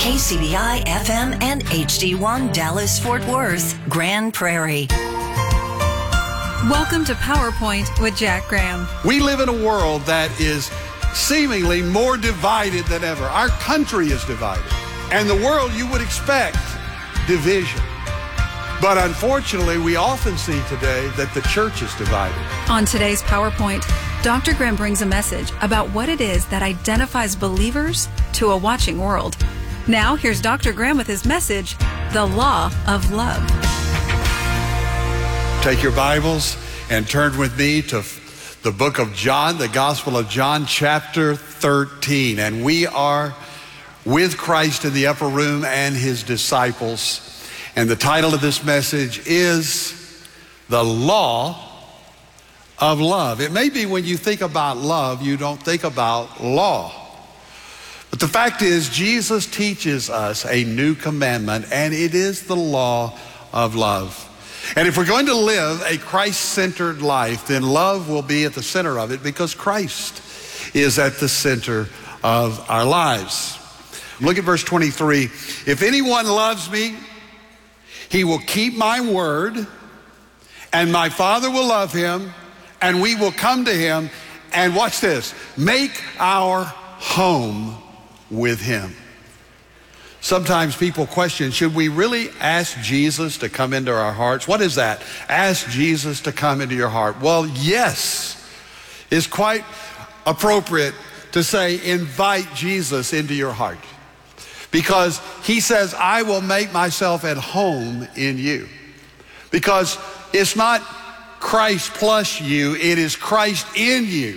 KCBI FM and HD1 Dallas Fort Worth, Grand Prairie. Welcome to PowerPoint with Jack Graham. We live in a world that is seemingly more divided than ever. Our country is divided. And the world, you would expect division. But unfortunately, we often see today that the church is divided. On today's PowerPoint, Dr. Graham brings a message about what it is that identifies believers to a watching world. Now, here's Dr. Graham with his message, The Law of Love. Take your Bibles and turn with me to the book of John, the Gospel of John, chapter 13. And we are with Christ in the upper room and his disciples. And the title of this message is The Law of Love. It may be when you think about love, you don't think about law. But the fact is, Jesus teaches us a new commandment, and it is the law of love. And if we're going to live a Christ-centered life, then love will be at the center of it because Christ is at the center of our lives. Look at verse 23. If anyone loves me, he will keep my word, and my Father will love him, and we will come to him, and watch this, make our home with him. Sometimes people question, should we really ask Jesus to come into our hearts? What is that? Ask Jesus to come into your heart. Well, yes, it's quite appropriate to say invite Jesus into your heart. Because he says, I will make myself at home in you. Because it's not Christ plus you, it is Christ in you.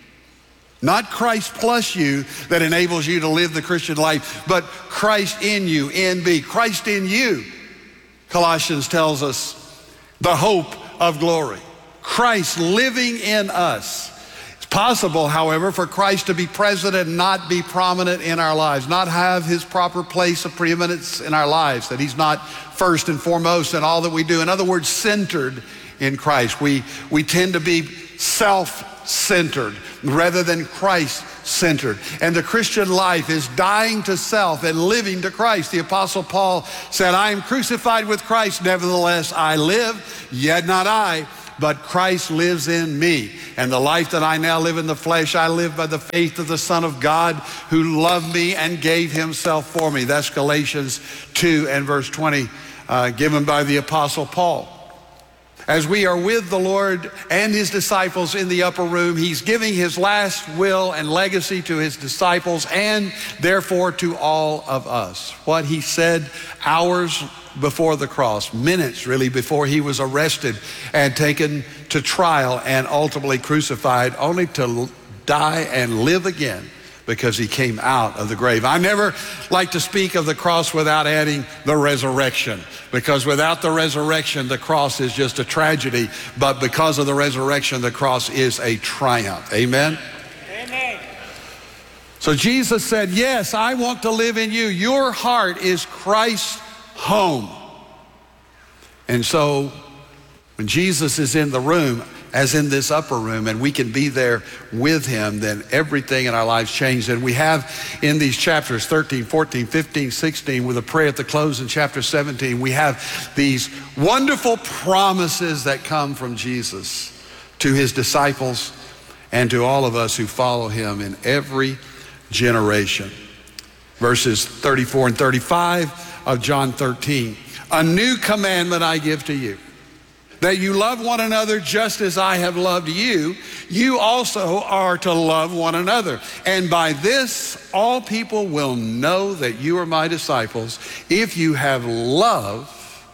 Not Christ plus you that enables you to live the Christian life, but Christ in you, NB, Christ in you. Colossians tells us the hope of glory. Christ living in us. It's possible, however, for Christ to be present and not be prominent in our lives, not have his proper place of preeminence in our lives, that he's not first and foremost in all that we do. In other words, centered in Christ. We tend to be self-centered rather than Christ-centered. And the Christian life is dying to self and living to Christ. The Apostle Paul said, I am crucified with Christ, nevertheless I live, yet not I, but Christ lives in me. And the life that I now live in the flesh, I live by the faith of the Son of God who loved me and gave himself for me. That's Galatians 2 and verse 20, given by the Apostle Paul. As we are with the Lord and his disciples in the upper room, he's giving his last will and legacy to his disciples and therefore to all of us. What he said hours before the cross, minutes really before he was arrested and taken to trial and ultimately crucified, only to die and live again because he came out of the grave. I never like to speak of the cross without adding the resurrection, because without the resurrection, the cross is just a tragedy, but because of the resurrection, the cross is a triumph. Amen? Amen. So Jesus said, yes, I want to live in you. Your heart is Christ's home. And so when Jesus is in the room, as in this upper room, and we can be there with him, then everything in our lives changed. And we have in these chapters 13, 14, 15, 16, with a prayer at the close in chapter 17, we have these wonderful promises that come from Jesus to his disciples and to all of us who follow him in every generation. Verses 34 and 35 of John 13. A new commandment I give to you, that you love one another just as I have loved you. You also are to love one another. And by this, all people will know that you are my disciples if you have love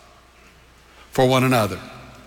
for one another.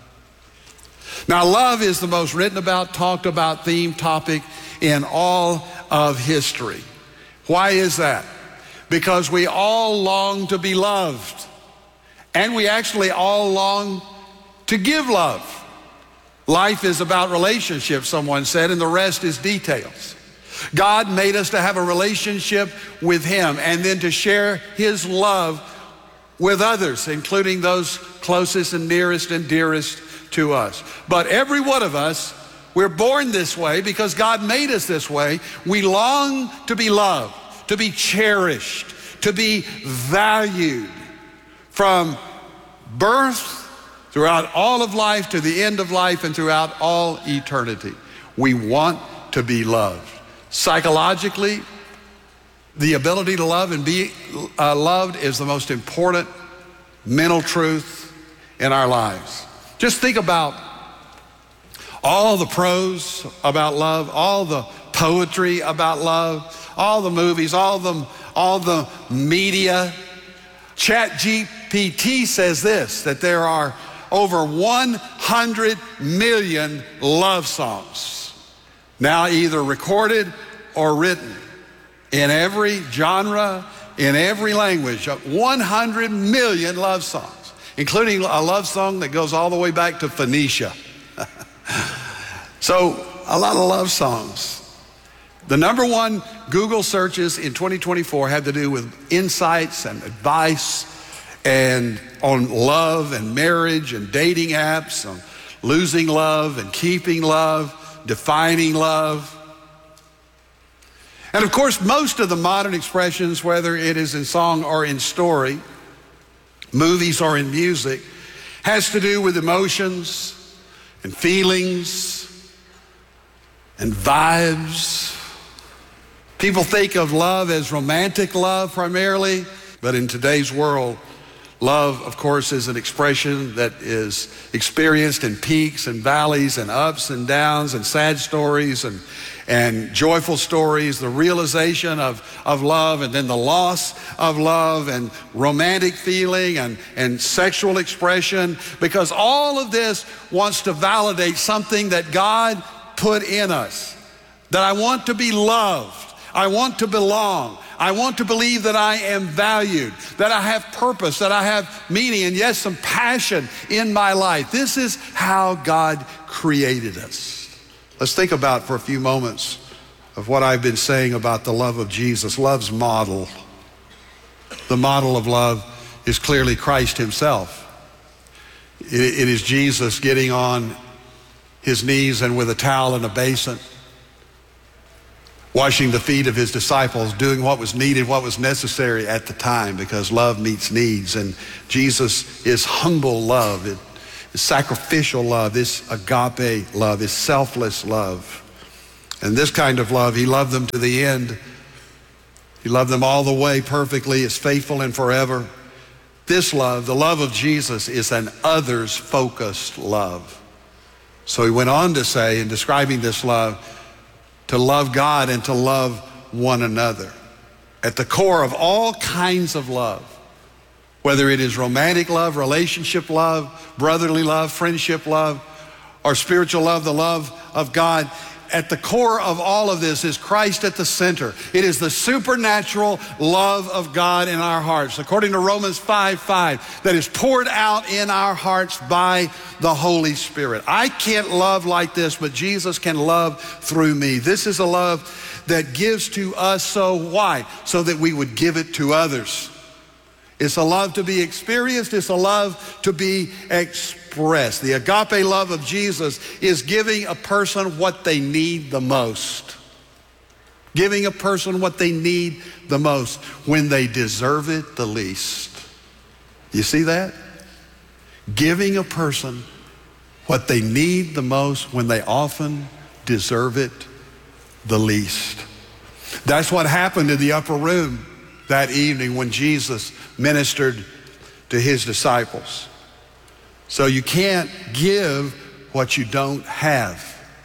Now, love is the most written about, talked about, themed topic in all of history. Why is that? Because we all long to be loved. And we actually all long to give love. Life is about relationships, someone said, and the rest is details. God made us to have a relationship with him and then to share his love with others, including those closest and nearest and dearest to us. But every one of us, we're born this way because God made us this way. We long to be loved, to be cherished, to be valued from birth throughout all of life to the end of life and throughout all eternity. We want to be loved. Psychologically, the ability to love and be loved is the most important mental truth in our lives. Just think about all the prose about love, all the poetry about love, all the movies, all the media. ChatGPT says this, that there are over 100 million love songs now either recorded or written in every genre, in every language. 100 million love songs, including a love song that goes all the way back to Phoenicia. So a lot of love songs. The number one Google searches in 2024 had to do with insights and advice and on love and marriage and dating apps, on losing love and keeping love, defining love. And of course, most of the modern expressions, whether it is in song or in story, movies or in music, has to do with emotions and feelings and vibes. People think of love as romantic love primarily, but in today's world, love, of course, is an expression that is experienced in peaks and valleys and ups and downs and sad stories and joyful stories, the realization of love and then the loss of love and romantic feeling and sexual expression, because all of this wants to validate something that God put in us, that I want to be loved, I want to belong, I want to believe that I am valued, that I have purpose, that I have meaning, and yes, some passion in my life. This is how God created us. Let's think about for a few moments of what I've been saying about the love of Jesus, love's model. The model of love is clearly Christ himself. It is Jesus getting on his knees and with a towel and a basin, washing the feet of his disciples, doing what was needed, what was necessary at the time, because love meets needs. And Jesus is humble love, is sacrificial love, is agape love, is selfless love. And this kind of love, he loved them to the end. He loved them all the way perfectly, is faithful and forever. This love, the love of Jesus, is an others-focused love. So he went on to say, in describing this love, to love God and to love one another. At the core of all kinds of love, whether it is romantic love, relationship love, brotherly love, friendship love, or spiritual love, the love of God, at the core of all of this is Christ at the center. It is the supernatural love of God in our hearts, according to Romans 5:5, that is poured out in our hearts by the Holy Spirit. I can't love like this, but Jesus can love through me. This is a love that gives to us, so why? So that we would give it to others. It's a love to be experienced. It's a love to be expressed. The agape love of Jesus is giving a person what they need the most. Giving a person what they need the most when they deserve it the least. You see that? Giving a person what they need the most when they often deserve it the least. That's what happened in the upper room that evening when Jesus ministered to his disciples. So you can't give what you don't have.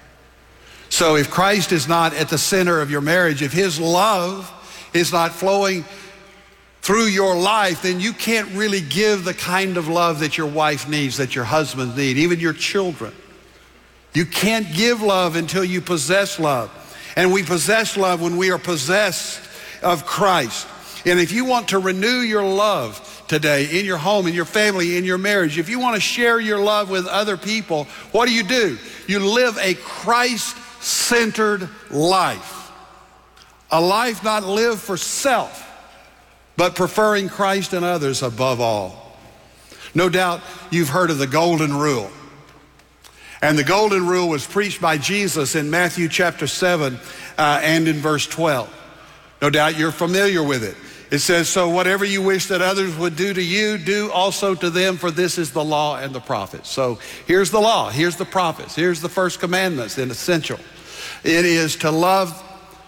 So if Christ is not at the center of your marriage, if his love is not flowing through your life, then you can't really give the kind of love that your wife needs, that your husband needs, even your children. You can't give love until you possess love. And we possess love when we are possessed of Christ. And if you want to renew your love today in your home, in your family, in your marriage, if you want to share your love with other people, what do? You live a Christ-centered life. A life not lived for self, but preferring Christ and others above all. No doubt you've heard of the Golden Rule. And the Golden Rule was preached by Jesus in Matthew chapter 7 and in verse 12. No doubt you're familiar with it. It says, so whatever you wish that others would do to you, do also to them, for this is the law and the prophets. So here's the law, here's the prophets, here's the first commandments, and essential. It is to love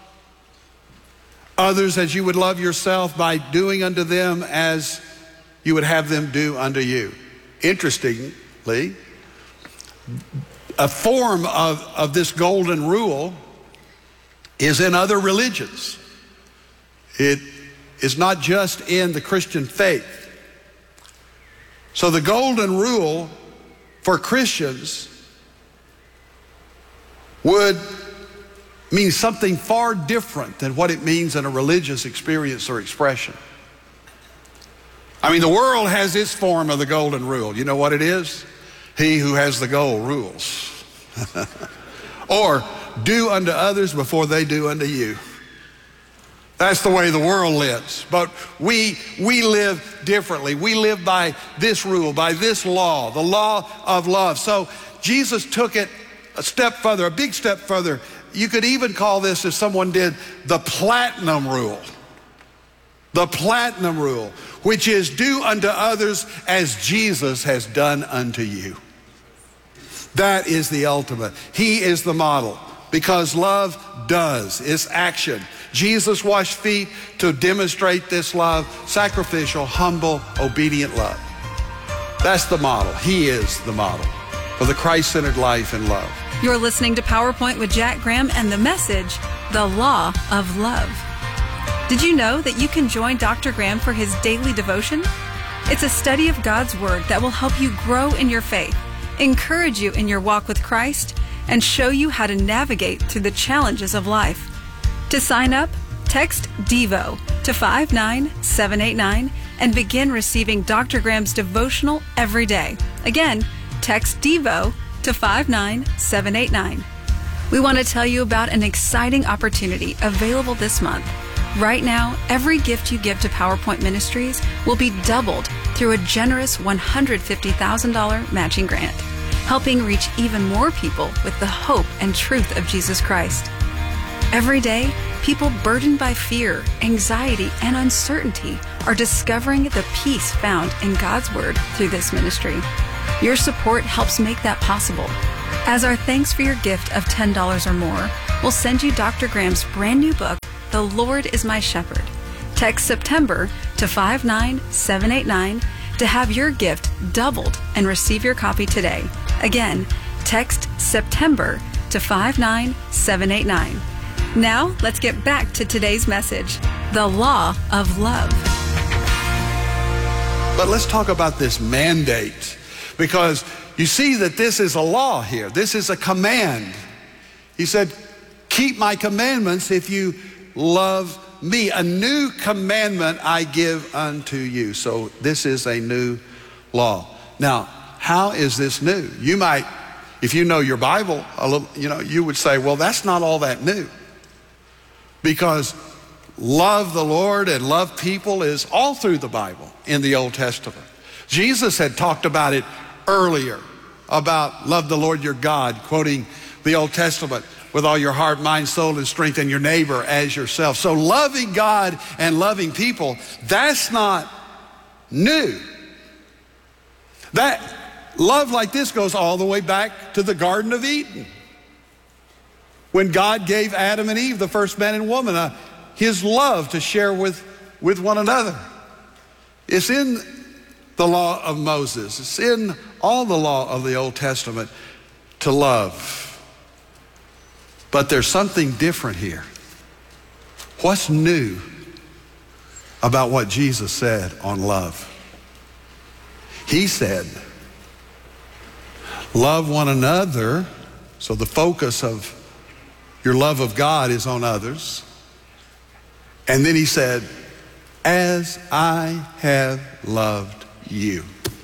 others as you would love yourself by doing unto them as you would have them do unto you. Interestingly, a form of this golden rule is in other religions. It is not just in the Christian faith. So the golden rule for Christians would mean something far different than what it means in a religious experience or expression. I mean, the world has its form of the golden rule. You know what it is? He who has the gold rules. Or do unto others before they do unto you. That's the way the world lives. But we live differently. We live by this rule, by this law, the law of love. So Jesus took it a step further, a big step further. You could even call this, if someone did, the platinum rule. The platinum rule, which is do unto others as Jesus has done unto you. That is the ultimate. He is the model, because love does. It's action. Jesus washed feet to demonstrate this love, sacrificial, humble, obedient love. That's the model. He is the model for the Christ-centered life and love. You're listening to PowerPoint with Jack Graham and the message, The Law of Love. Did you know that you can join Dr. Graham for his daily devotion? It's a study of God's Word that will help you grow in your faith, encourage you in your walk with Christ, and show you how to navigate through the challenges of life. To sign up, text DEVO to 59789 and begin receiving Dr. Graham's devotional every day. Again, text DEVO to 59789. We want to tell you about an exciting opportunity available this month. Right now, every gift you give to PowerPoint Ministries will be doubled through a generous $150,000 matching grant, helping reach even more people with the hope and truth of Jesus Christ. Every day, people burdened by fear, anxiety, and uncertainty are discovering the peace found in God's Word through this ministry. Your support helps make that possible. As our thanks for your gift of $10 or more, we'll send you Dr. Graham's brand new book, The Lord is My Shepherd. Text September to 59789 to have your gift doubled and receive your copy today. Again, text September to 59789. Now, let's get back to today's message, The Law of Love. But let's talk about this mandate, because you see that this is a law here. This is a command. He said, keep my commandments if you love me. A new commandment I give unto you. So this is a new law. Now, how is this new? You might, if you know your Bible a little, you would say, well, that's not all that new. Because love the Lord and love people is all through the Bible in the Old Testament. Jesus had talked about it earlier, about love the Lord your God, quoting the Old Testament, with all your heart, mind, soul, and strength, and your neighbor as yourself. So loving God and loving people, that's not new. That love like this goes all the way back to the Garden of Eden, when God gave Adam and Eve, the first man and woman, his love to share with one another. It's in the law of Moses. It's in all the law of the Old Testament to love. But there's something different here. What's new about what Jesus said on love? He said, love one another. So the focus of your love of God is on others. And then he said, as I have loved you.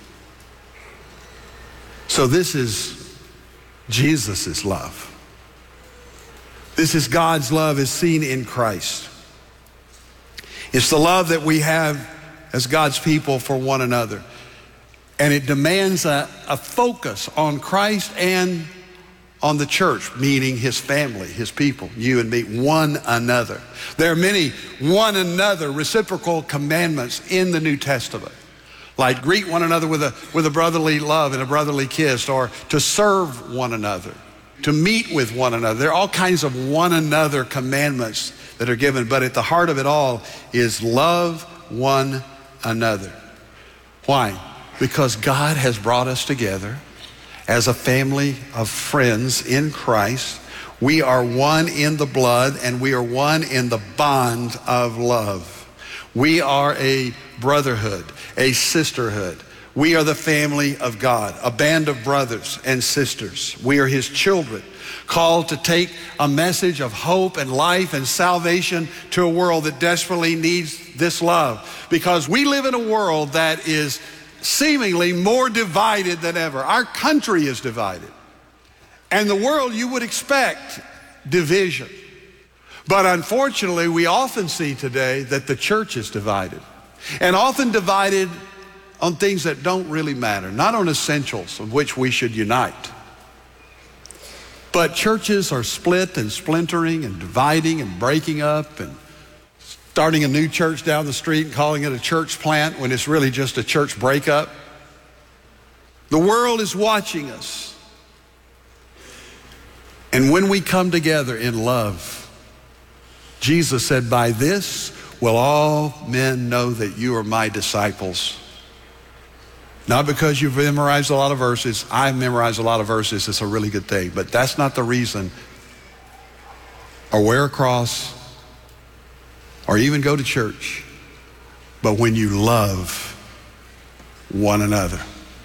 So this is Jesus' love. This is God's love as seen in Christ. It's the love that we have as God's people for one another. And it demands a focus on Christ and on the church, meaning his family, his people, you and me, one another. There are many one another reciprocal commandments in the New Testament, like greet one another with a brotherly love and a brotherly kiss, or to serve one another, to meet with one another. There are all kinds of one another commandments that are given, but at the heart of it all is love one another. Why? Because God has brought us together as a family of friends in Christ. We are one in the blood, and we are one in the bond of love. We are a brotherhood, a sisterhood. We are the family of God, a band of brothers and sisters. We are his children, called to take a message of hope and life and salvation to a world that desperately needs this love. Because we live in a world that is seemingly more divided than ever. Our country is divided. And the world, you would expect division. But unfortunately, we often see today that the church is divided. And often divided on things that don't really matter, not on essentials of which we should unite. But churches are split and splintering and dividing and breaking up and starting a new church down the street and calling it a church plant when it's really just a church breakup. The world is watching us. And when we come together in love, Jesus said, by this will all men know that you are my disciples. Not because you've memorized a lot of verses. I've memorized a lot of verses. It's a really good thing. But that's not the reason. Or wear a cross. Or even go to church. But when you love one another.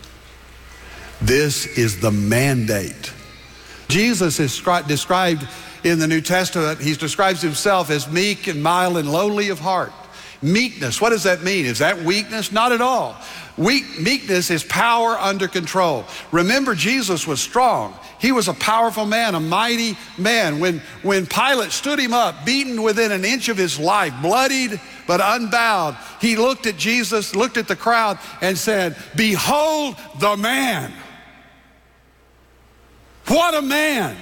This is the mandate. Jesus is described in the New Testament. He describes himself as meek and mild and lowly of heart. Meekness, what does that mean? Is that weakness? Not at all. Meekness is power under control. Remember, Jesus was strong. He was a powerful man, a mighty man. When Pilate stood him up, beaten within an inch of his life, bloodied but unbowed, he looked at Jesus, looked at the crowd, and said, behold the man. What a man.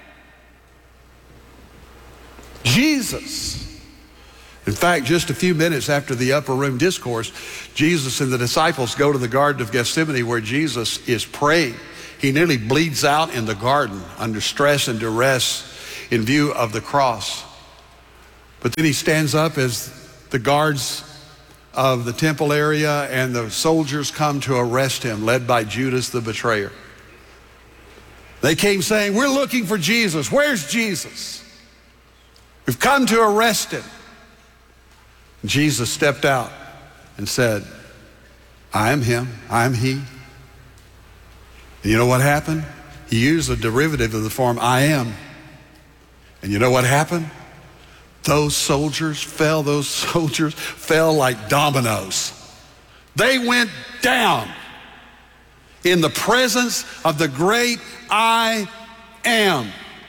Jesus. In fact, just a few minutes after the upper room discourse, Jesus and the disciples go to the Garden of Gethsemane where Jesus is praying. He nearly bleeds out in the garden under stress and duress in view of the cross. But then he stands up as the guards of the temple area and the soldiers come to arrest him, led by Judas the betrayer. They came saying, we're looking for Jesus. Where's Jesus? We've come to arrest him. Jesus stepped out and said, I am him, I am he. And you know what happened? He used a derivative of the form I am. And you know what happened? Those soldiers fell like dominoes. They went down in the presence of the great I am.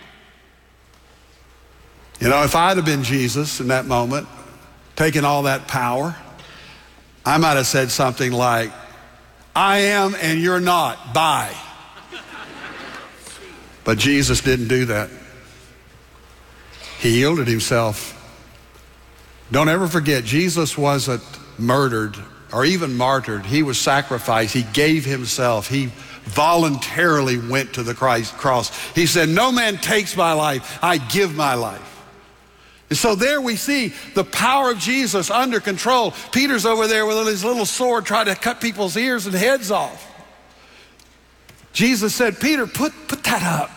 You know, if I'd have been Jesus in that moment, taking all that power, I might have said something like, I am and you're not, bye. But Jesus didn't do that. He yielded himself. Don't ever forget, Jesus wasn't murdered or even martyred. He was sacrificed. He gave himself. He voluntarily went to the cross. He said, no man takes my life, I give my life. And so there we see the power of Jesus under control. Peter's over there with his little sword trying to cut people's ears and heads off. Jesus said, Peter, put that up.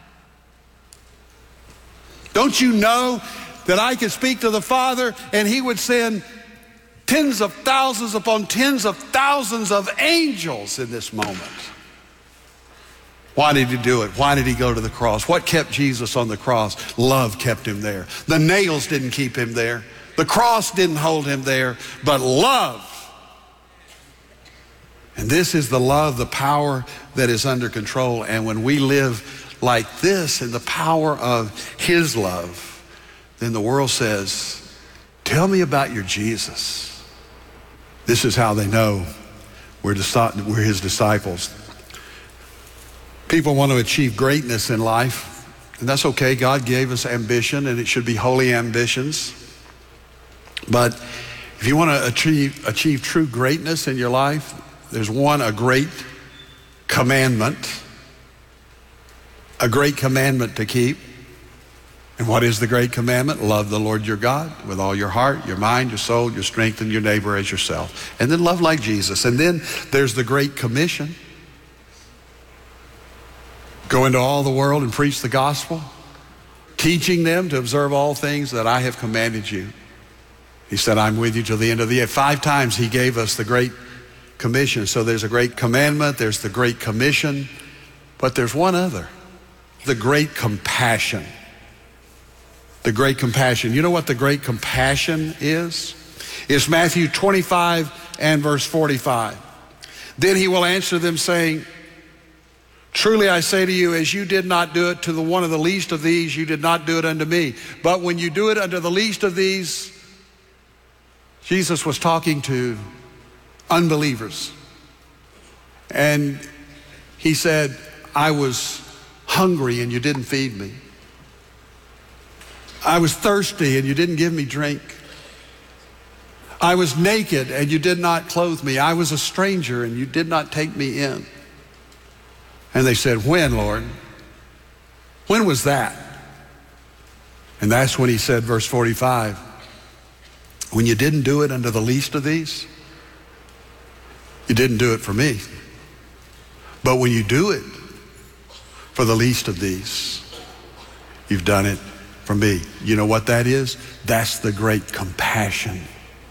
Don't you know that I could speak to the Father and he would send tens of thousands upon tens of thousands of angels in this moment? Why did he do it? Why did he go to the cross? What kept Jesus on the cross? Love kept him there. The nails didn't keep him there. The cross didn't hold him there, but love. And this is the love, the power that is under control. And when we live like this in the power of his love, then the world says, tell me about your Jesus. This is how they know we're his disciples. People want to achieve greatness in life, and that's okay. God gave us ambition, and it should be holy ambitions. But if you want to achieve true greatness in your life, there's a great commandment to keep. And what is the great commandment? Love the Lord your God with all your heart, your mind, your soul, your strength, and your neighbor as yourself. And then love like Jesus. And then there's the Great Commission. Go into all the world and preach the gospel, teaching them to observe all things that I have commanded you. He said, I'm with you till the end of the age. 5 times he gave us the Great Commission. So there's a great commandment, there's the Great Commission, but there's one other, the Great Compassion. The Great Compassion. You know what the Great Compassion is? It's Matthew 25 and verse 45. Then he will answer them saying, truly I say to you, as you did not do it to the one of the least of these, you did not do it unto me. But when you do it unto the least of these, Jesus was talking to unbelievers. And he said, I was hungry and you didn't feed me. I was thirsty and you didn't give me drink. I was naked and you did not clothe me. I was a stranger and you did not take me in. And they said, when, Lord? When was that? And that's when he said, verse 45, when you didn't do it unto the least of these, you didn't do it for me. But when you do it for the least of these, you've done it for me. You know what that is? That's the great compassion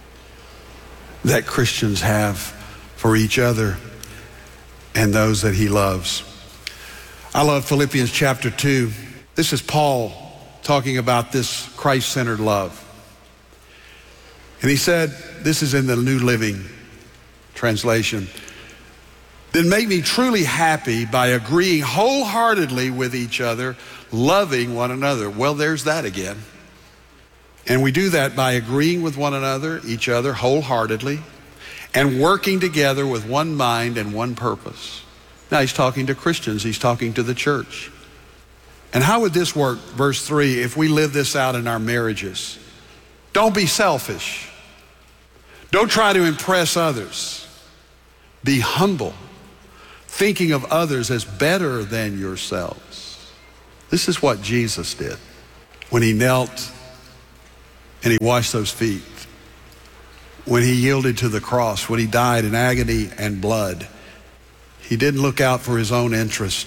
that Christians have for each other and those that he loves. I love Philippians chapter 2. This is Paul talking about this Christ-centered love. And he said, this is in the New Living Translation, then make me truly happy by agreeing wholeheartedly with each other, loving one another. Well, there's that again. And we do that by agreeing with one another, each other wholeheartedly, and working together with one mind and one purpose. Now he's talking to Christians, he's talking to the church. And how would this work, verse 3, if we live this out in our marriages? Don't be selfish. Don't try to impress others. Be humble, thinking of others as better than yourselves. This is what Jesus did when he knelt and he washed those feet, when he yielded to the cross, when he died in agony and blood. He didn't look out for his own interest.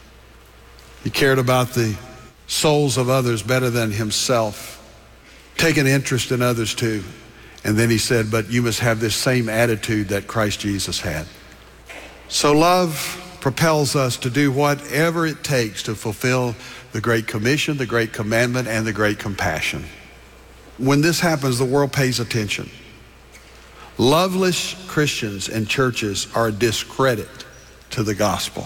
He cared about the souls of others better than himself, taking interest in others too. And then he said, but you must have this same attitude that Christ Jesus had. So love propels us to do whatever it takes to fulfill the Great Commission, the Great Commandment, and the Great Compassion. When this happens, the world pays attention. Loveless Christians and churches are a discredit to the gospel,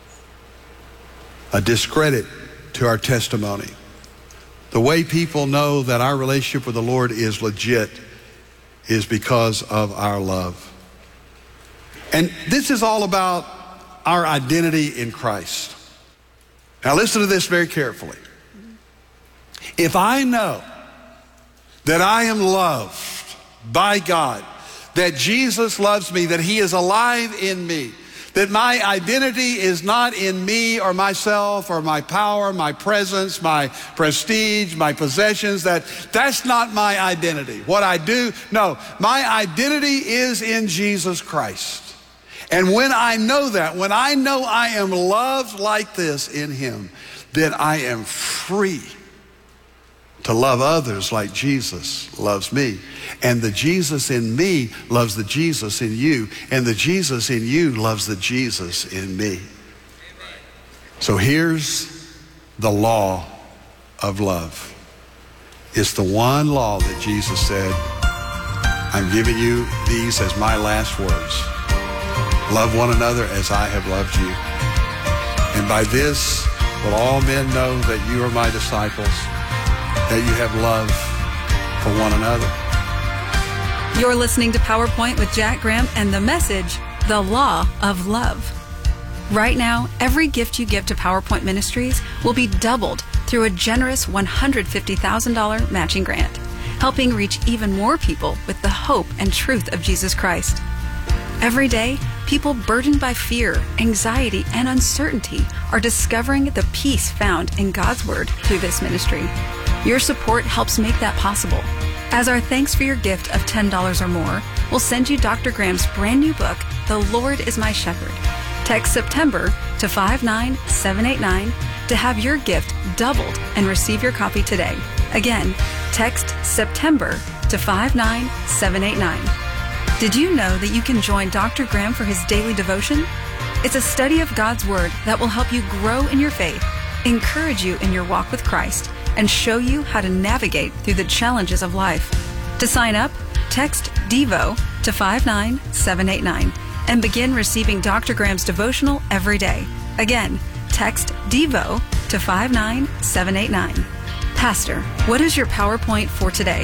a discredit to our testimony. The way people know that our relationship with the Lord is legit is because of our love. And this is all about our identity in Christ. Now listen to this very carefully. If I know that I am loved by God, that Jesus loves me, that he is alive in me, that my identity is not in me or myself or my power, my presence, my prestige, my possessions, that's not my identity. What I do, no, my identity is in Jesus Christ. And when I know that, when I know I am loved like this in him, then I am free to love others like Jesus loves me. And the Jesus in me loves the Jesus in you. And the Jesus in you loves the Jesus in me. So here's the law of love. It's the one law that Jesus said, I'm giving you these as my last words. Love one another as I have loved you. And by this will all men know that you are my disciples, that you have love for one another. You're listening to PowerPoint with Jack Graham and the message, The Law of Love. Right now, every gift you give to PowerPoint Ministries will be doubled through a generous $150,000 matching grant, helping reach even more people with the hope and truth of Jesus Christ. Every day, people burdened by fear, anxiety, and uncertainty are discovering the peace found in God's Word through this ministry. Your support helps make that possible. As our thanks for your gift of $10 or more, we'll send you Dr. Graham's brand new book, The Lord is My Shepherd. Text September to 59789 to have your gift doubled and receive your copy today. Again, text September to 59789. Did you know that you can join Dr. Graham for his daily devotion? It's a study of God's Word that will help you grow in your faith, encourage you in your walk with Christ, and show you how to navigate through the challenges of life. To sign up, text DEVO to 59789 and begin receiving Dr. Graham's devotional every day. Again, text DEVO to 59789. Pastor, what is your PowerPoint for today?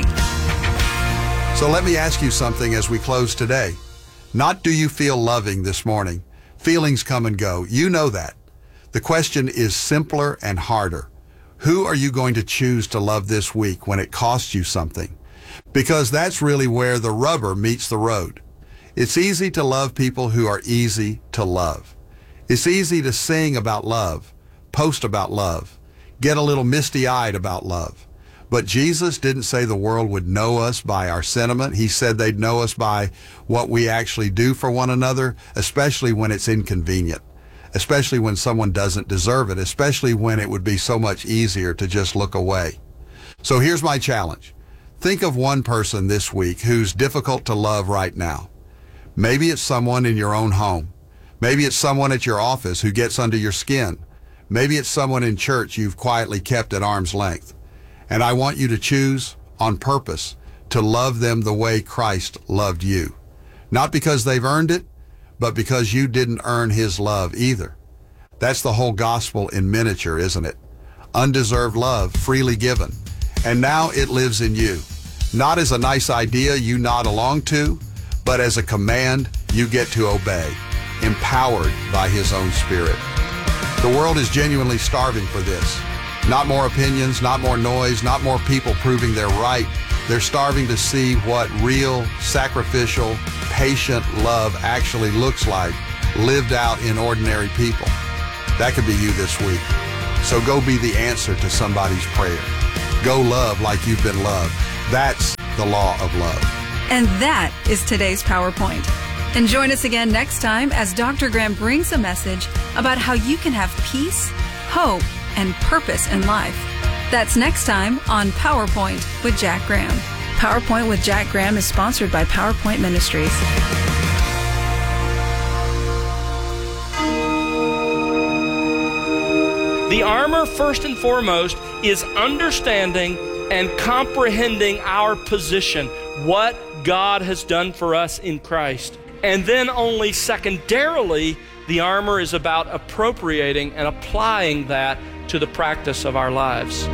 So let me ask you something as we close today. Not do you feel loving this morning. Feelings come and go. You know that. The question is simpler and harder. Who are you going to choose to love this week when it costs you something? Because that's really where the rubber meets the road. It's easy to love people who are easy to love. It's easy to sing about love, post about love, get a little misty-eyed about love. But Jesus didn't say the world would know us by our sentiment. He said they'd know us by what we actually do for one another, especially when it's inconvenient, especially when someone doesn't deserve it, especially when it would be so much easier to just look away. So here's my challenge. Think of one person this week who's difficult to love right now. Maybe it's someone in your own home. Maybe it's someone at your office who gets under your skin. Maybe it's someone in church you've quietly kept at arm's length. And I want you to choose on purpose to love them the way Christ loved you. Not because they've earned it, but because you didn't earn his love either. That's the whole gospel in miniature, isn't it? Undeserved love, freely given. And now it lives in you. Not as a nice idea you nod along to, but as a command you get to obey, empowered by his own Spirit. The world is genuinely starving for this. Not more opinions, not more noise, not more people proving they're right. They're starving to see what real, sacrificial, patient love actually looks like, lived out in ordinary people. That could be you this week. So go be the answer to somebody's prayer. Go love like you've been loved. That's the law of love. And that is today's PowerPoint. And join us again next time as Dr. Graham brings a message about how you can have peace, hope, and purpose in life. That's next time on PowerPoint with Jack Graham. PowerPoint with Jack Graham is sponsored by PowerPoint Ministries. The armor, first and foremost, is understanding and comprehending our position, what God has done for us in Christ. And then only secondarily, the armor is about appropriating and applying that to the practice of our lives.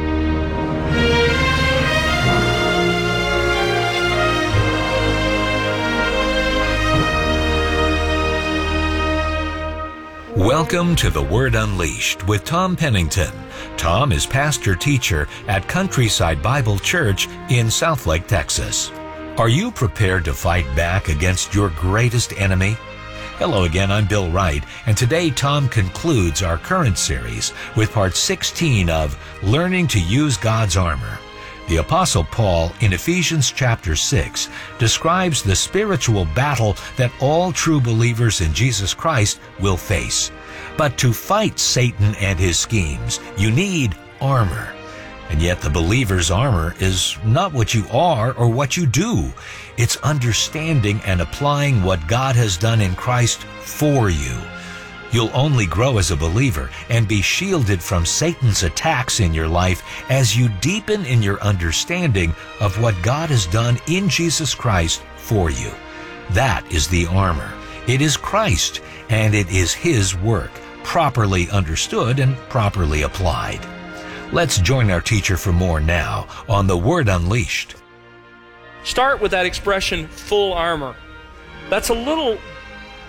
Welcome to The Word Unleashed with Tom Pennington. Tom is pastor-teacher at Countryside Bible Church in Southlake, Texas. Are you prepared to fight back against your greatest enemy? Hello again, I'm Bill Wright, and today Tom concludes our current series with part 16 of Learning to Use God's Armor. The Apostle Paul in Ephesians chapter 6 describes the spiritual battle that all true believers in Jesus Christ will face. But to fight Satan and his schemes, you need armor. And yet the believer's armor is not what you are or what you do. It's understanding and applying what God has done in Christ for you. You'll only grow as a believer and be shielded from Satan's attacks in your life as you deepen in your understanding of what God has done in Jesus Christ for you. That is the armor. It is Christ, and it is His work, properly understood and properly applied. Let's join our teacher for more now on The Word Unleashed. Start with that expression, full armor. That's a little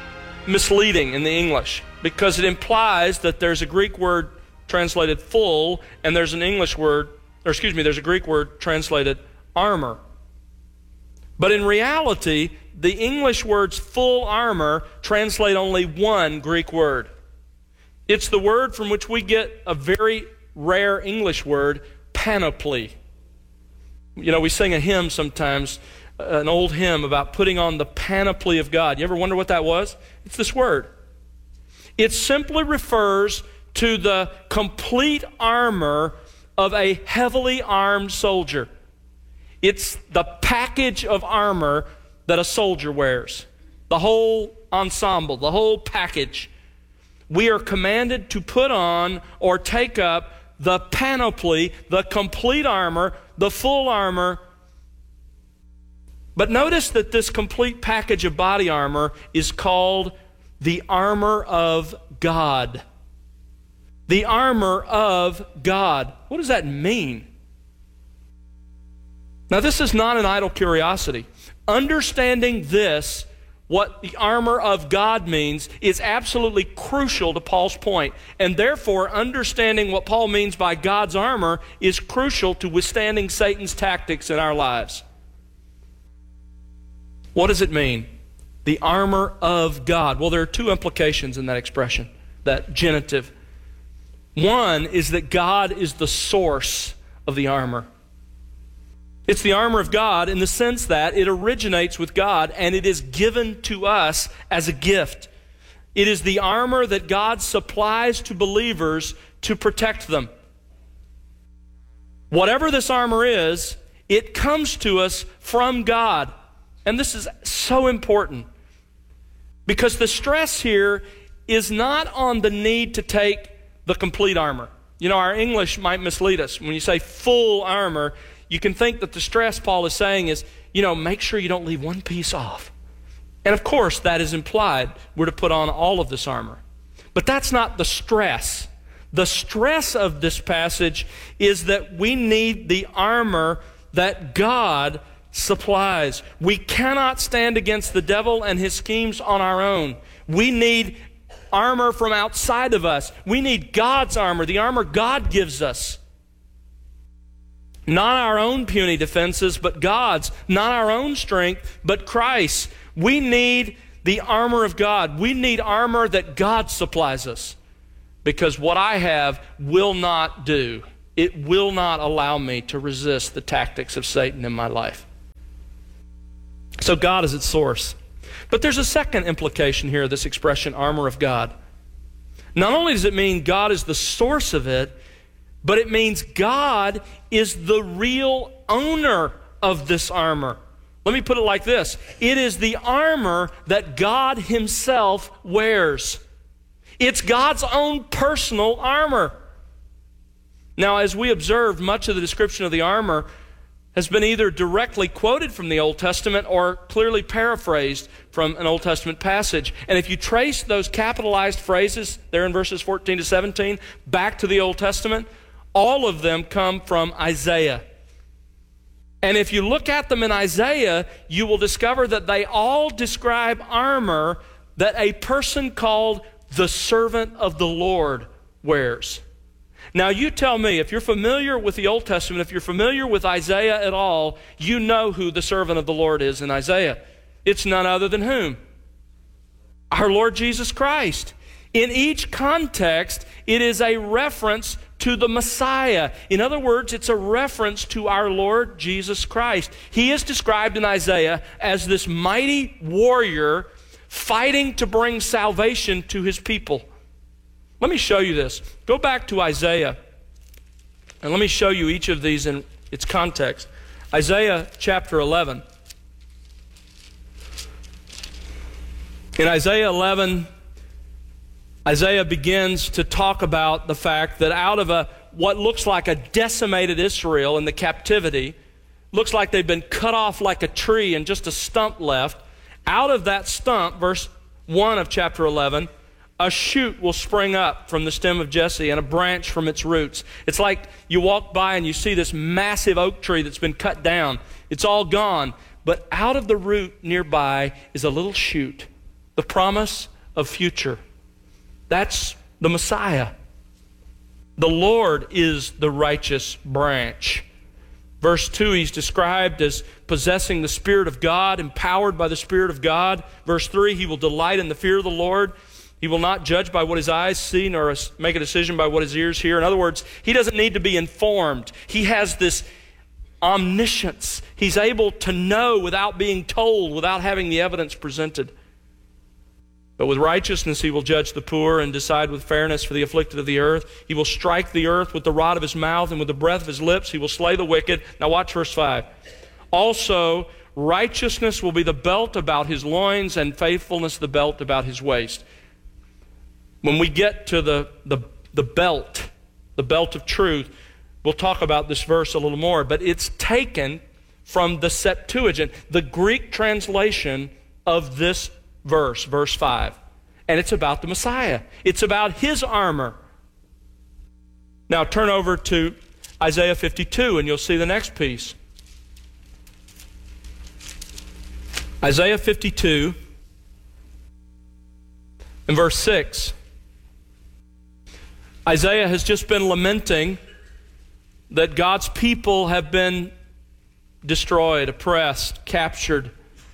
misleading in the English because it implies that there's a Greek word translated full and there's an English word, there's a Greek word translated armor. But in reality, the English words full armor translate only one Greek word. It's the word from which we get a very rare English word, panoply. You know, we sing a hymn sometimes, an old hymn about putting on the panoply of God. You ever wonder what that was? It's this word. It simply refers to the complete armor of a heavily armed soldier. It's the package of armor that a soldier wears. The whole ensemble, the whole package. We are commanded to put on or take up the panoply, the complete armor, the full armor. But notice that this complete package of body armor is called the armor of God. The armor of God. What does that mean? Now, this is not an idle curiosity. Understanding this, what the armor of God means, is absolutely crucial to Paul's point. And therefore, understanding what Paul means by God's armor is crucial to withstanding Satan's tactics in our lives. What does it mean? The armor of God. Well, there are two implications in that expression, that genitive. One is that God is the source of the armor. It's the armor of God in the sense that it originates with God and it is given to us as a gift. It is the armor that God supplies to believers to protect them. Whatever this armor is, it comes to us from God. And this is so important because the stress here is not on the need to take the complete armor. You know, our English might mislead us. When you say full armor, you can think that the stress Paul is saying is, make sure you don't leave one piece off. And of course, that is implied. We're to put on all of this armor. But that's not the stress. The stress of this passage is that we need the armor that God supplies. We cannot stand against the devil and his schemes on our own. We need armor from outside of us. We need God's armor, the armor God gives us. Not our own puny defenses, but God's. Not our own strength, but Christ's. We need the armor of God. We need armor that God supplies us. Because what I have will not do. It will not allow me to resist the tactics of Satan in my life. So God is its source. But there's a second implication here of this expression, armor of God. Not only does it mean God is the source of it, but it means God is the real owner of this armor. Let me put it like this. It is the armor that God Himself wears. It's God's own personal armor. Now, as we observed, much of the description of the armor has been either directly quoted from the Old Testament or clearly paraphrased from an Old Testament passage. And if you trace those capitalized phrases there in verses 14 to 17 back to the Old Testament, all of them come from Isaiah. And if you look at them in Isaiah, you will discover that they all describe armor that a person called the servant of the Lord wears. Now you tell me, if you're familiar with the Old Testament, if you're familiar with Isaiah at all, you know who the servant of the Lord is in Isaiah. It's none other than whom? Our Lord Jesus Christ. In each context, it is a reference to the Messiah. In other words, it's a reference to our Lord Jesus Christ. He is described in Isaiah as this mighty warrior fighting to bring salvation to His people. Let me show you this. Go back to Isaiah, and let me show you each of these in its context. Isaiah chapter 11. In Isaiah 11, Isaiah begins to talk about the fact that out of what looks like a decimated Israel in the captivity, looks like they've been cut off like a tree and just a stump left, out of that stump, verse 1 of chapter 11, a shoot will spring up from the stem of Jesse and a branch from its roots. It's like you walk by and you see this massive oak tree that's been cut down. It's all gone. But out of the root nearby is a little shoot, the promise of future. That's the Messiah. The Lord is the righteous branch. Verse 2, he's described as possessing the Spirit of God, empowered by the Spirit of God. Verse 3, he will delight in the fear of the Lord. He will not judge by what his eyes see, nor make a decision by what his ears hear. In other words, he doesn't need to be informed. He has this omniscience. He's able to know without being told, without having the evidence presented. But with righteousness he will judge the poor and decide with fairness for the afflicted of the earth. He will strike the earth with the rod of his mouth, and with the breath of his lips he will slay the wicked. Now watch verse 5. Also, righteousness will be the belt about his loins, and faithfulness the belt about his waist. When we get to the belt of truth, we'll talk about this verse a little more, but it's taken from the Septuagint, the Greek translation of this verse, verse 5. And it's about the Messiah. It's about his armor. Now turn over to Isaiah 52 and you'll see the next piece. Isaiah 52 and verse 6. Isaiah has just been lamenting that God's people have been destroyed, oppressed, captured,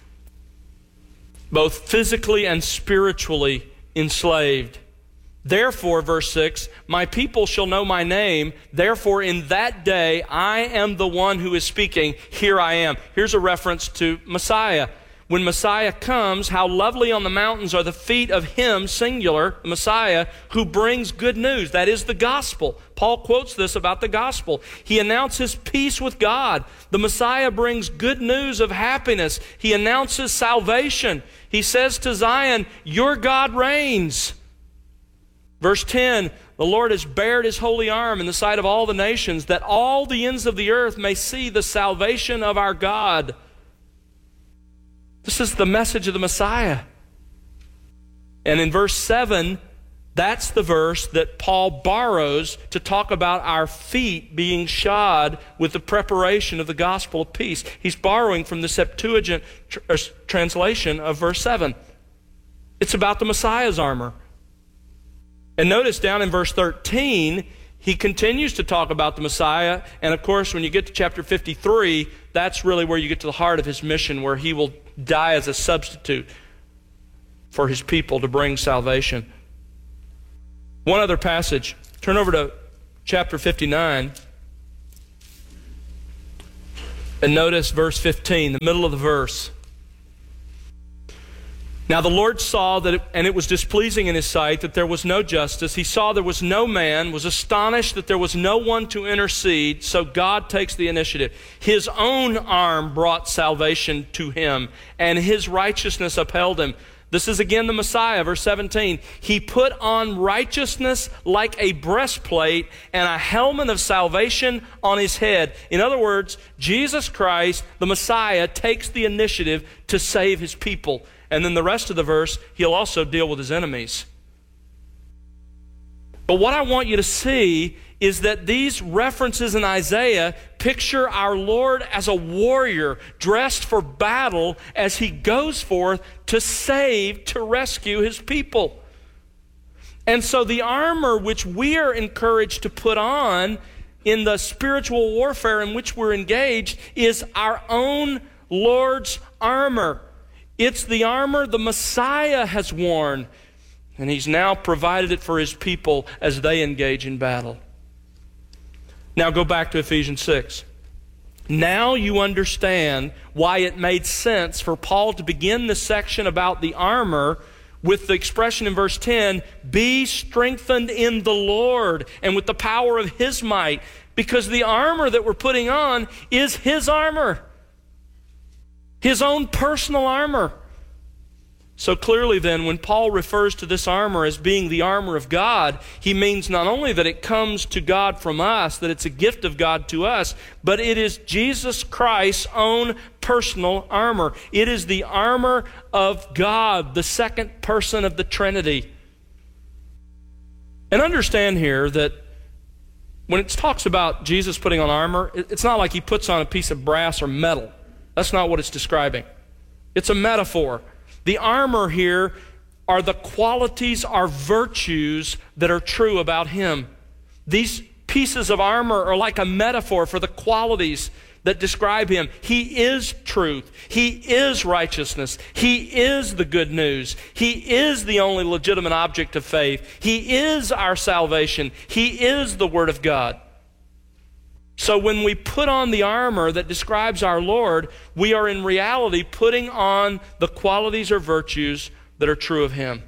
both physically and spiritually enslaved. Therefore, verse 6, my people shall know my name. Therefore, in that day, I am the one who is speaking. Here I am. Here's a reference to Messiah. When Messiah comes, how lovely on the mountains are the feet of him, singular, Messiah, who brings good news. That is the gospel. Paul quotes this about the gospel. He announces peace with God. The Messiah brings good news of happiness. He announces salvation. He says to Zion, your God reigns. Verse 10, the Lord has bared his holy arm in the sight of all the nations, that all the ends of the earth may see the salvation of our God. This is the message of the Messiah. And in verse 7, that's the verse that Paul borrows to talk about our feet being shod with the preparation of the gospel of peace. He's borrowing from the Septuagint translation of verse 7. It's about the Messiah's armor. And notice down in verse 13, he continues to talk about the Messiah. And of course, when you get to chapter 53, that's really where you get to the heart of his mission, where he will die as a substitute for his people to bring salvation. One other passage. Turn over to chapter 59 and notice verse 15, the middle of the verse. Now the Lord saw that, and it was displeasing in his sight that there was no justice. He saw there was no man, was astonished that there was no one to intercede, so God takes the initiative. His own arm brought salvation to him, and his righteousness upheld him. This is again the Messiah, verse 17. He put on righteousness like a breastplate and a helmet of salvation on his head. In other words, Jesus Christ, the Messiah, takes the initiative to save his people. And then the rest of the verse, he'll also deal with his enemies. But what I want you to see is that these references in Isaiah picture our Lord as a warrior dressed for battle as he goes forth to save, to rescue his people. And so the armor which we are encouraged to put on in the spiritual warfare in which we're engaged is our own Lord's armor. It's the armor the Messiah has worn, and he's now provided it for his people as they engage in battle. Now go back to Ephesians 6. Now you understand why it made sense for Paul to begin this section about the armor with the expression in verse 10, be strengthened in the Lord and with the power of his might, because the armor that we're putting on is his armor. His own personal armor. So clearly then, when Paul refers to this armor as being the armor of God, he means not only that it comes to God from us, that it's a gift of God to us, but it is Jesus Christ's own personal armor. It is the armor of God, the second person of the Trinity. And understand here that when it talks about Jesus putting on armor, it's not like he puts on a piece of brass or metal. That's not what it's describing. It's a metaphor. The armor here are the qualities, are virtues that are true about Him. These pieces of armor are like a metaphor for the qualities that describe Him. He is truth. He is righteousness. He is the good news. He is the only legitimate object of faith. He is our salvation. He is the Word of God. So when we put on the armor that describes our Lord, we are in reality putting on the qualities or virtues that are true of Him.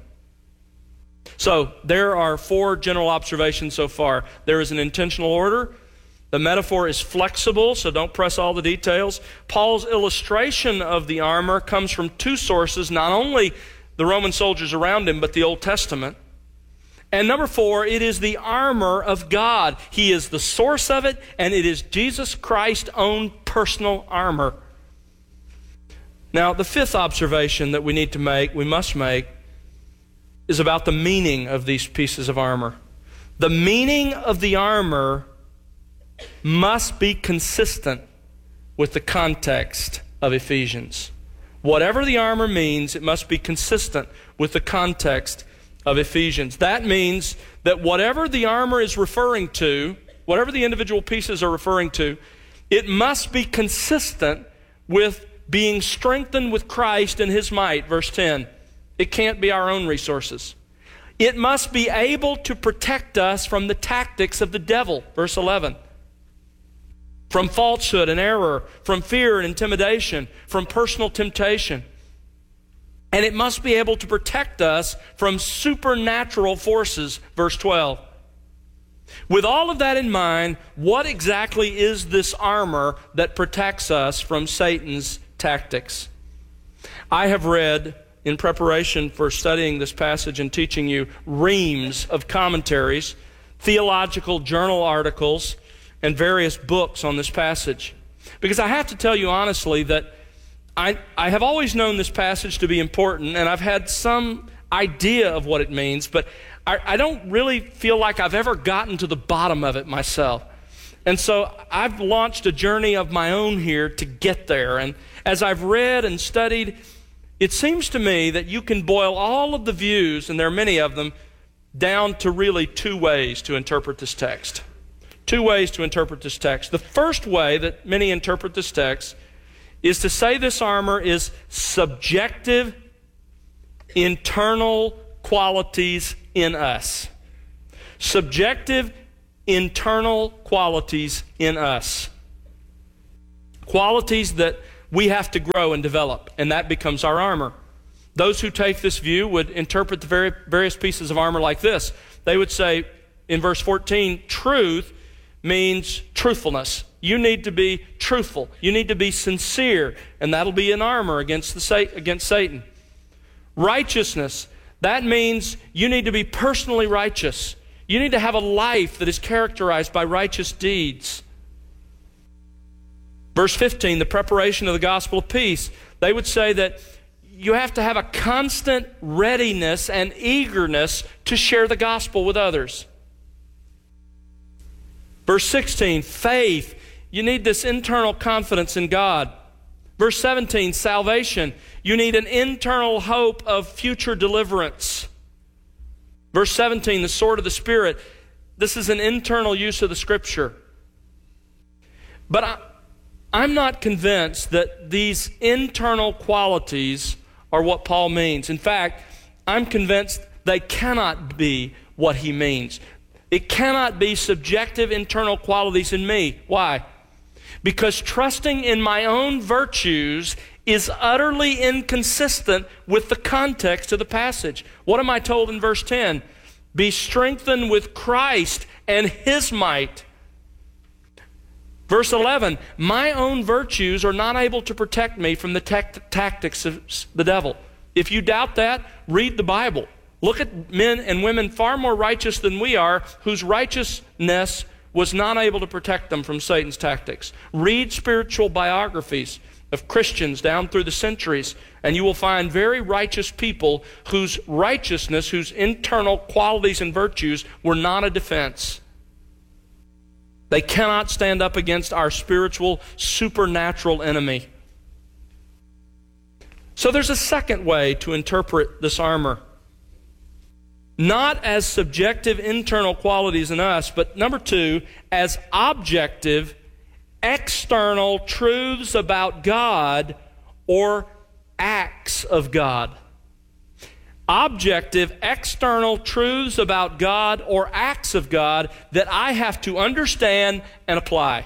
So there are 4 general observations so far. There is an intentional order. The metaphor is flexible, so don't press all the details. Paul's illustration of the armor comes from 2 sources, not only the Roman soldiers around him, but the Old Testament. And number 4, it is the armor of God. He is the source of it, and it is Jesus Christ's own personal armor. Now, the 5th observation that we must make, is about the meaning of these pieces of armor. The meaning of the armor must be consistent with the context of Ephesians. Whatever the armor means, it must be consistent with the context of Ephesians. That means that whatever the armor is referring to, whatever the individual pieces are referring to, it must be consistent with being strengthened with Christ and His might, verse 10. It can't be our own resources. It must be able to protect us from the tactics of the devil, verse 11. From falsehood and error, from fear and intimidation, from personal temptation. And it must be able to protect us from supernatural forces, verse 12. With all of that in mind, what exactly is this armor that protects us from Satan's tactics? I have read, in preparation for studying this passage and teaching you, reams of commentaries, theological journal articles, and various books on this passage. Because I have to tell you honestly that I have always known this passage to be important, and I've had some idea of what it means, but I don't really feel like I've ever gotten to the bottom of it myself. And so I've launched a journey of my own here to get there. And as I've read and studied, it seems to me that you can boil all of the views, and there are many of them, down to really 2 ways to interpret this text. 2 ways to interpret this text. The first way that many interpret this text is to say this armor is subjective, internal qualities in us. Subjective, internal qualities in us. Qualities that we have to grow and develop, and that becomes our armor. Those who take this view would interpret the various pieces of armor like this. They would say, in verse 14, truth means truthfulness. You need to be truthful. You need to be sincere, and that'll be an armor against Satan. Righteousness, that means you need to be personally righteous. You need to have a life that is characterized by righteous deeds. Verse 15, the preparation of the gospel of peace. They would say that you have to have a constant readiness and eagerness to share the gospel with others. Verse 16, faith. You need this internal confidence in God. Verse 17, salvation. You need an internal hope of future deliverance. Verse 17, the sword of the Spirit. This is an internal use of the Scripture. But I'm not convinced that these internal qualities are what Paul means. In fact, I'm convinced they cannot be what he means. It cannot be subjective internal qualities in me. Why? Because trusting in my own virtues is utterly inconsistent with the context of the passage. What am I told in verse 10? Be strengthened with Christ and His might. Verse 11, my own virtues are not able to protect me from the tactics of the devil. If you doubt that, read the Bible. Look at men and women far more righteous than we are, whose righteousness was not able to protect them from Satan's tactics. Read spiritual biographies of Christians down through the centuries, and you will find very righteous people whose righteousness, whose internal qualities and virtues were not a defense. They cannot stand up against our spiritual, supernatural enemy. So there's a second way to interpret this armor. not as subjective internal qualities in us, but number two, as objective external truths about God or acts of God. Objective external truths about God or acts of God that I have to understand and apply.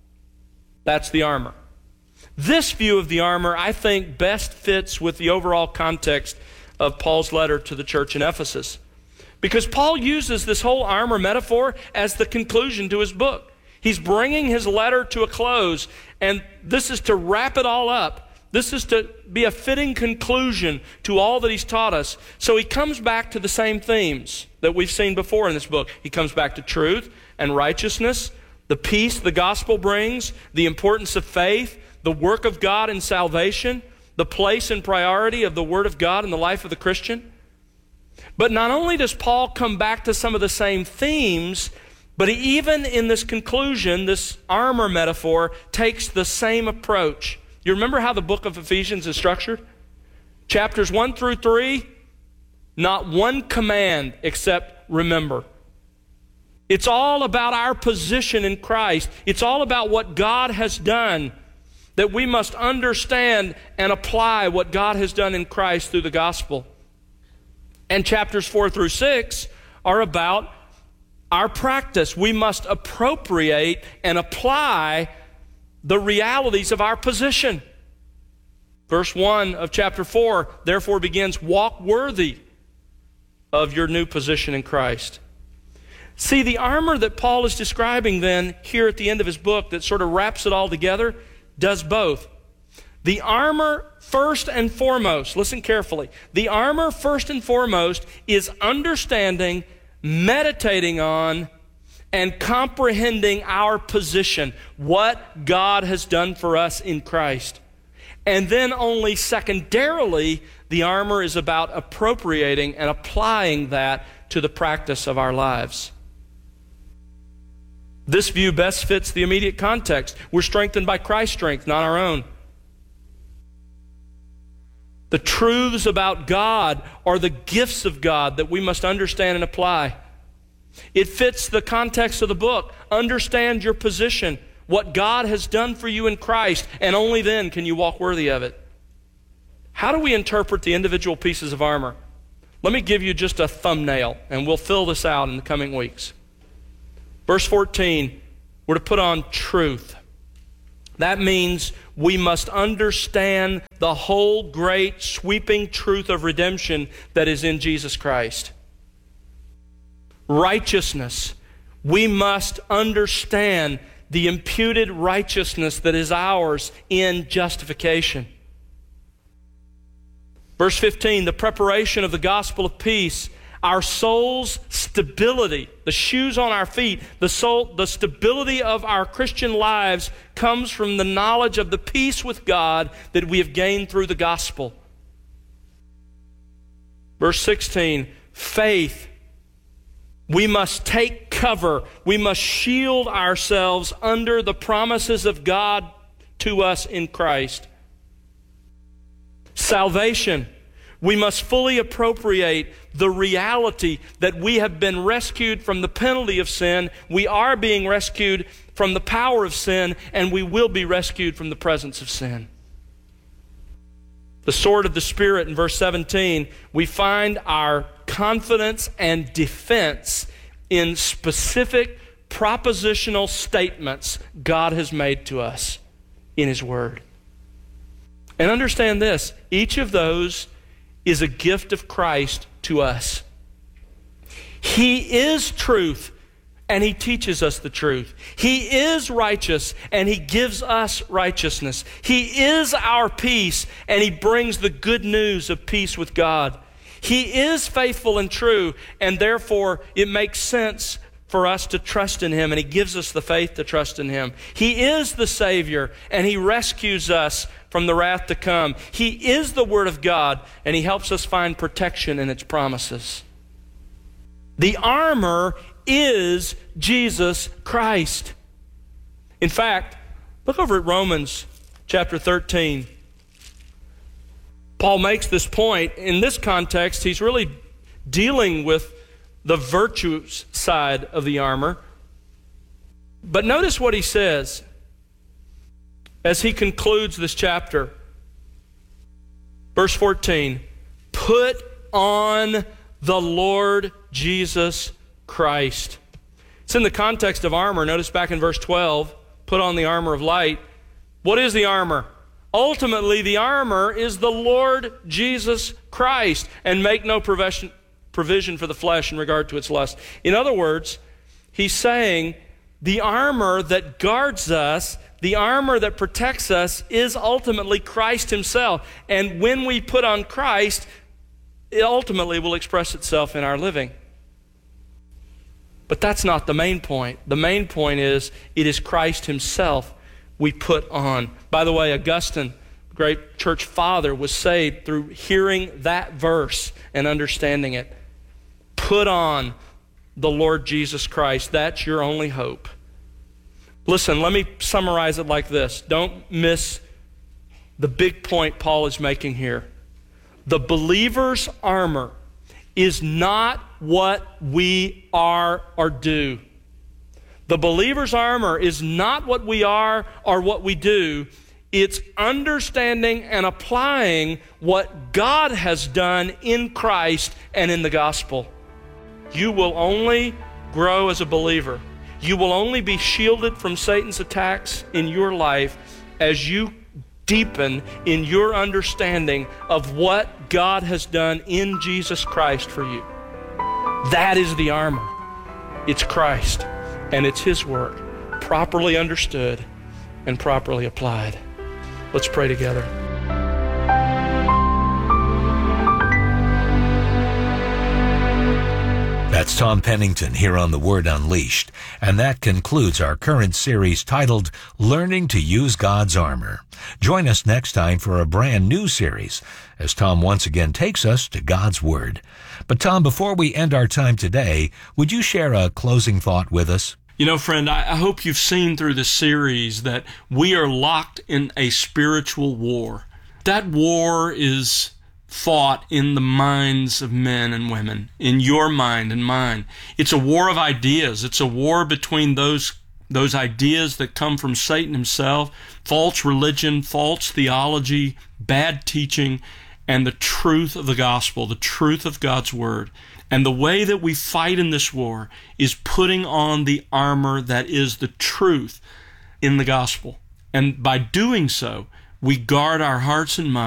That's the armor. This view of the armor, I think, best fits with the overall context of Paul's letter to the church in Ephesus. Because Paul uses this whole armor metaphor as the conclusion to his book. He's bringing his letter to a close, and this is to wrap it all up. This is to be a fitting conclusion to all that he's taught us. So he comes back to the same themes that we've seen before in this book. He comes back to truth and righteousness, the peace the gospel brings, the importance of faith, the work of God in salvation, the place and priority of the Word of God in the life of the Christian. But not only does Paul come back to some of the same themes, but he even in this conclusion, this armor metaphor, takes the same approach. You remember how the book of Ephesians is structured? Chapters 1 through 3, not one command except remember. It's all about our position in Christ. It's all about what God has done, that we must understand and apply what God has done in Christ through the gospel. And chapters 4 through 6 are about our practice. We must appropriate and apply the realities of our position. Verse 1 of chapter 4 therefore begins, walk worthy of your new position in Christ. See, the armor that Paul is describing then here at the end of his book that sort of wraps it all together does both. The armor, first and foremost, listen carefully, the armor, first and foremost, is understanding, meditating on, and comprehending our position, what God has done for us in Christ. And then only secondarily, the armor is about appropriating and applying that to the practice of our lives. This view best fits the immediate context. We're strengthened by Christ's strength, not our own. The truths about God are the gifts of God that we must understand and apply. It fits the context of the book. Understand your position, what God has done for you in Christ, and only then can you walk worthy of it. How do we interpret the individual pieces of armor? Let me give you just a thumbnail, and we'll fill this out in the coming weeks. Verse 14, we're to put on truth. That means we must understand the whole great sweeping truth of redemption that is in Jesus Christ. Righteousness. We must understand the imputed righteousness that is ours in justification. Verse 15, the preparation of the gospel of peace. Our soul's stability, the shoes on our feet, the stability of our Christian lives comes from the knowledge of the peace with God that we have gained through the gospel. Verse 16, faith. We must take cover. We must shield ourselves under the promises of God to us in Christ. Salvation. We must fully appropriate the reality that we have been rescued from the penalty of sin. We are being rescued from the power of sin, and we will be rescued from the presence of sin. The sword of the Spirit in verse 17, we find our confidence and defense in specific propositional statements God has made to us in His Word. And understand this, each of those is a gift of Christ to us. He is truth, and He teaches us the truth. He is righteous, and He gives us righteousness. He is our peace, and He brings the good news of peace with God. He is faithful and true, and therefore it makes sense for us to trust in Him, and He gives us the faith to trust in Him. He is the Savior, and He rescues us from the wrath to come. He is the Word of God, and He helps us find protection in its promises. The armor is Jesus Christ. In fact, look over at Romans chapter 13. Paul makes this point. In this context, he's really dealing with the virtues side of the armor. But notice what he says as he concludes this chapter. Verse 14, put on the Lord Jesus Christ. It's in the context of armor. Notice back in verse 12, put on the armor of light. What is the armor? Ultimately, the armor is the Lord Jesus Christ, and make no provision for the flesh in regard to its lust. In other words, he's saying the armor that guards us, the armor that protects us, is ultimately Christ himself. And when we put on Christ, it ultimately will express itself in our living. But that's not the main point. The main point is it is Christ himself we put on. By the way, Augustine, great church father, was saved through hearing that verse and understanding it. Put on the Lord Jesus Christ. That's your only hope. Listen, let me summarize it like this. Don't miss the big point Paul is making here. The believer's armor is not what we are or do. The believer's armor is not what we are or what we do. It's understanding and applying what God has done in Christ and in the gospel. You will only grow as a believer. You will only be shielded from Satan's attacks in your life as you deepen in your understanding of what God has done in Jesus Christ for you. That is the armor. It's Christ, and it's his work, properly understood and properly applied. Let's pray together. That's Tom Pennington here on The Word Unleashed, and that concludes our current series titled Learning to Use God's Armor. Join us next time for a brand new series as Tom once again takes us to God's Word. But Tom, before we end our time today, would you share a closing thought with us? You know, friend, I hope you've seen through this series that we are locked in a spiritual war. That war is fought in the minds of men and women, in your mind and mine. It's a war of ideas. It's a war between those ideas that come from Satan himself, false religion, false theology, bad teaching, and the truth of the gospel, the truth of God's word. And the way that we fight in this war is putting on the armor that is the truth in the gospel. And by doing so, we guard our hearts and minds